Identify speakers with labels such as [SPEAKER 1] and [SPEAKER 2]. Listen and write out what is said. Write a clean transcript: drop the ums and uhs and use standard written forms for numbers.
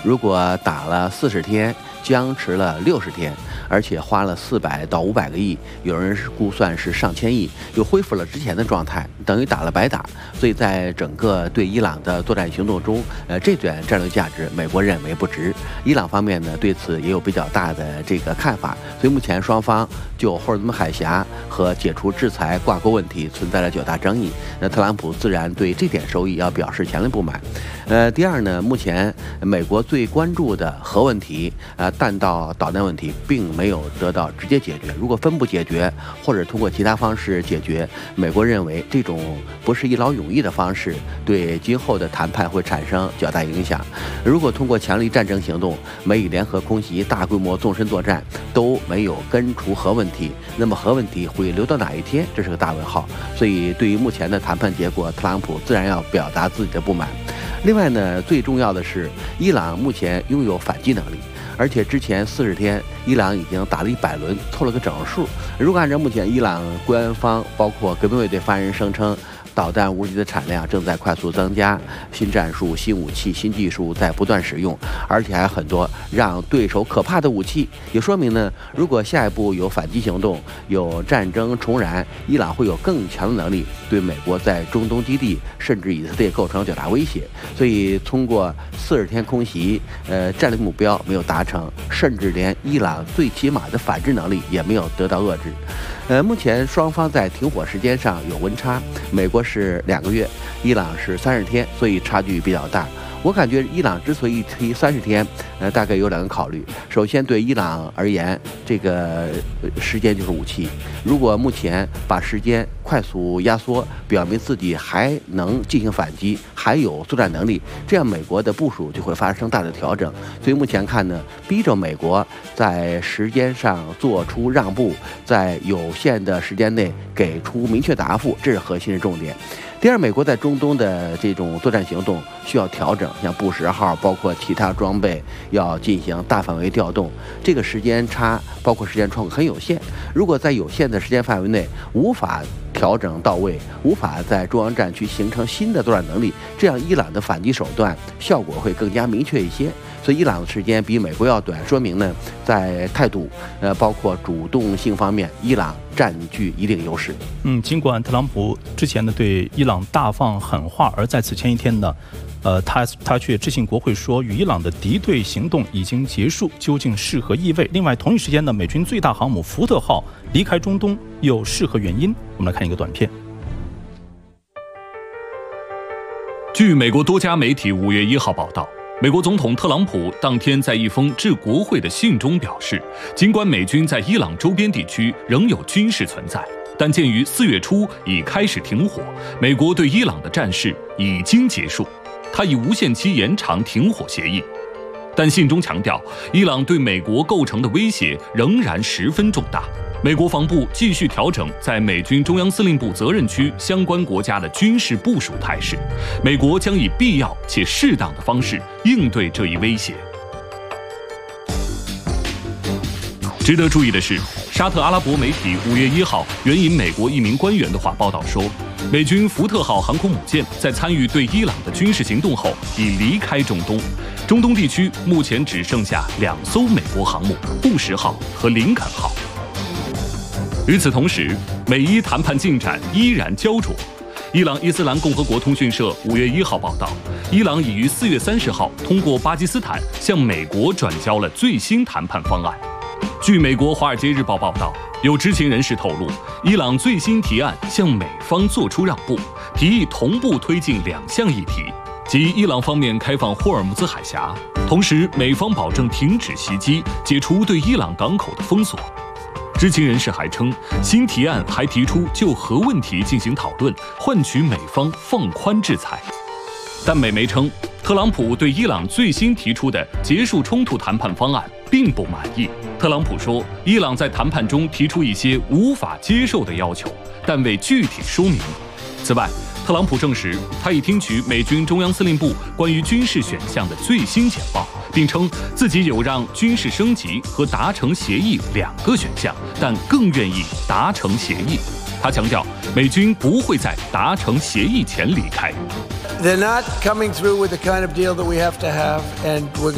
[SPEAKER 1] 如果打了40天，僵持了60天，而且花了400到500个亿，有人估算是上千亿，又恢复了之前的状态，等于打了白打。所以在整个对伊朗的作战行动中，这点战略价值，美国认为不值。伊朗方面呢，对此也有比较大的这个看法。所以目前双方就霍尔兹海峡和解除制裁挂钩问题存在了较大争议。那特朗普自然对这点收益要表示强烈不满。第二呢，目前美国最关注的核问题，弹道导弹问题，并没有得到直接解决。如果分步解决，或者通过其他方式解决，美国认为这种不是一劳永逸的方式，对今后的谈判会产生较大影响。如果通过强力战争行动，美以联合空袭、大规模纵深作战都没有根除核问题，那么核问题会留到哪一天？这是个大问号。所以对于目前的谈判结果，特朗普自然要表达自己的不满。另外呢，最重要的是，伊朗目前拥有反击能力，而且之前40天，伊朗已经打了100轮，凑了个整数。如果按照目前伊朗官方，包括革命卫队发言人声称，导弹无人机的产量正在快速增加，新战术、新武器、新技术在不断使用，而且还有很多让对手可怕的武器。也说明呢，如果下一步有反击行动，有战争重燃，伊朗会有更强的能力对美国在中东基地甚至以色列构成较大威胁。所以通过40天空袭，战略目标没有达成，甚至连伊朗最起码的反制能力也没有得到遏制。目前双方在停火时间上有温差，美国是2个月，伊朗是30天，所以差距比较大。我感觉伊朗之所以提30天，大概有2个考虑。首先，对伊朗而言，这个时间就是武器。如果目前把时间快速压缩，表明自己还能进行反击，还有作战能力，这样美国的部署就会发生大的调整。所以目前看呢，逼着美国在时间上做出让步，在有限的时间内给出明确答复，这是核心的重点。第二，美国在中东的这种作战行动需要调整，像布什号包括其他装备要进行大范围调动，这个时间差包括时间窗口很有限。如果在有限的时间范围内无法调整到位，无法在中央战区形成新的作战能力，这样伊朗的反击手段效果会更加明确一些。所以伊朗的时间比美国要短，说明呢，在态度包括主动性方面，伊朗占据一定优势。
[SPEAKER 2] 尽管特朗普之前呢对伊朗大放狠话，而在此前一天呢，他却致信国会说，与伊朗的敌对行动已经结束，究竟是何意味？另外，同一时间呢，美军最大航母福特号离开中东又是何原因？我们来看一个短片。
[SPEAKER 3] 据美国多家媒体5月1号报道，美国总统特朗普当天在一封致国会的信中表示，尽管美军在伊朗周边地区仍有军事存在，但鉴于4月初已开始停火，美国对伊朗的战事已经结束，他已无限期延长停火协议。但信中强调，伊朗对美国构成的威胁仍然十分重大。美国防部继续调整在美军中央司令部责任区相关国家的军事部署态势，美国将以必要且适当的方式应对这一威胁。值得注意的是，沙特阿拉伯媒体5月1号援引美国一名官员的话报道说，美军福特号航空母舰在参与对伊朗的军事行动后已离开中东，中东地区目前只剩下2艘美国航母，布什号和林肯号。与此同时，美伊谈判进展依然焦灼。伊朗伊斯兰共和国通讯社5月1号报道，伊朗已于4月30号通过巴基斯坦向美国转交了最新谈判方案。据美国《华尔街日报》报道，有知情人士透露，伊朗最新提案向美方做出让步，提议同步推进2项议题，即伊朗方面开放霍尔木兹海峡，同时美方保证停止袭击，解除对伊朗港口的封锁。知情人士还称，新提案还提出就核问题进行讨论，换取美方放宽制裁。但美媒称，特朗普对伊朗最新提出的结束冲突谈判方案并不满意。特朗普说，伊朗在谈判中提出一些无法接受的要求，但未具体说明。此外，特朗普证实，他已听取美军中央司令部关于军事选项的最新简报，并称自己有让军事升级和达成协议2个选项，但更愿意达成协议。他强调，美军不会在达成协议前离开。
[SPEAKER 4] They're not coming through with the kind of deal that we have to have, and we're